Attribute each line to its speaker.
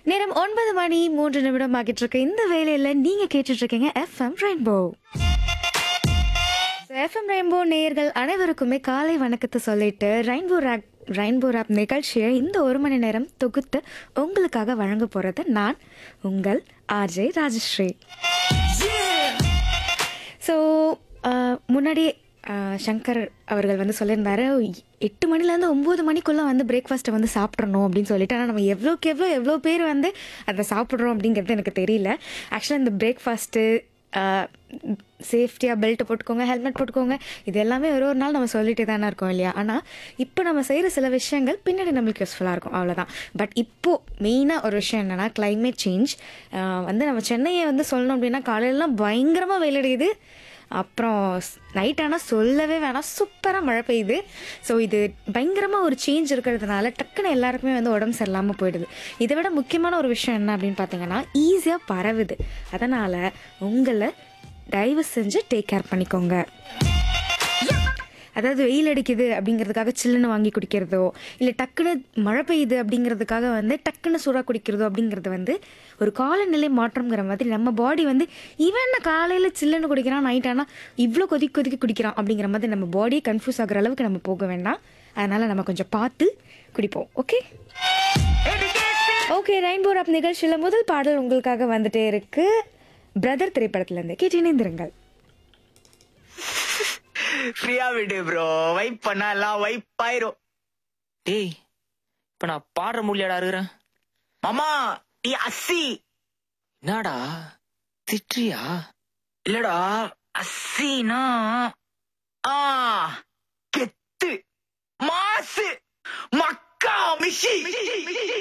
Speaker 1: நேரம் 9:03 ஆகிட்டு இருக்கு. இந்த வேலையில நீங்க கேட்டுட்டு இருக்கீங்க எஃப்எம் ரெயின்போ. எஃப்எம் ரெயின்போ நேயர்கள் அனைவருக்குமே காலை வணக்கத்தை சொல்லிட்டு ரெயின்போ ராப் நிகழ்ச்சியை இந்த ஒரு மணி நேரம் தொகுத்து உங்களுக்காக வழங்க போறது நான் உங்கள் ஆர்ஜே ராஜஸ்ரீ. ஸோ முன்னாடி சங்கர் அவர்கள் வந்து சொல்லியிருந்தாரு 8 மணிலேருந்து 9 மணிக்குள்ளே வந்து பிரேக்ஃபாஸ்ட்டை வந்து சாப்பிட்றணும் அப்படின்னு சொல்லிட்டு. ஆனால் நம்ம எவ்வளோ பேர் வந்து அதை சாப்பிட்றோம் அப்படிங்கிறது எனக்கு தெரியல. ஆக்சுவலாக இந்த பிரேக்ஃபாஸ்ட்டு சேஃப்டியாக பெல்ட் போட்டுக்கோங்க, ஹெல்மெட் போட்டுக்கோங்க, இது எல்லாமே ஒரு நாள் நம்ம சொல்லிகிட்டே தானே இருக்கோம் இல்லையா? ஆனால் இப்போ நம்ம செய்கிற சில விஷயங்கள் பின்னாடி நம்மளுக்கு யூஸ்ஃபுல்லாக இருக்கும், அவ்வளோதான். பட் இப்போது மெயினாக ஒரு விஷயம் என்னென்னா கிளைமேட் சேஞ்ச். வந்து நம்ம சென்னையை வந்து சொல்லணும் அப்படின்னா காலையிலலாம் பயங்கரமாக வெயில் அடிக்குது, அப்புறம் நைட் ஆனால் சொல்லவே வேணாம், சூப்பராக மழை பெய்யுது. ஸோ இது பயங்கரமாக ஒரு சேஞ்ச் இருக்கிறதுனால டக்குன்னு எல்லாருக்குமே வந்து உடம்பு சரியில்லாமல் போயிடுது. இதை விட முக்கியமான ஒரு விஷயம் என்ன அப்படின்னு பார்த்தீங்கன்னா ஈஸியாக பரவுது. அதனால் உங்களை தயவு செஞ்சு டேக் கேர் பண்ணிக்கோங்க. அதாவது வெயில் அடிக்குது அப்படிங்கிறதுக்காக சில்லுன்னு வாங்கி குடிக்கிறதோ, இல்லை டக்குன்னு மழை பெய்யுது அப்படிங்கிறதுக்காக வந்து டக்குன்னு சூடாக குடிக்கிறதோ அப்படிங்கிறது வந்து ஒரு காலநிலை மாற்றங்கிற மாதிரி நம்ம பாடி வந்து இவன் காலையில் சில்லுன்னு குடிக்கிறான், நைட் ஆனால் இவ்வளோ கொதிக்க குடிக்கிறான் அப்படிங்கிற மாதிரி நம்ம பாடியை கன்ஃபியூஸ் ஆகிற அளவுக்கு நம்ம போக வேண்டாம். அதனால் நம்ம கொஞ்சம் பார்த்து குடிப்போம். ஓகே ரெயின்போ ராப் நிகழ்ச்சியில் முதல் பாடல் உங்களுக்காக வந்துட்டே இருக்கு. பிரதர் திரைப்படத்திலேருந்து கேட்டு இணைந்திருங்கள்.
Speaker 2: ஃப்ரீயா விடு ப்ரோ, வைப் பண்ணா எல்லாம் வைப் ஆயிரும்.
Speaker 3: டேய், இப்ப நான் பாடுற முடியாடா இருக்கிறேன்.
Speaker 2: மாமா நீ அஸ்ஸி.
Speaker 3: என்னடா திட்றியா?
Speaker 2: இல்லடா, அஸ்ஸினா கெத்து மாசு மக்கா மிஷி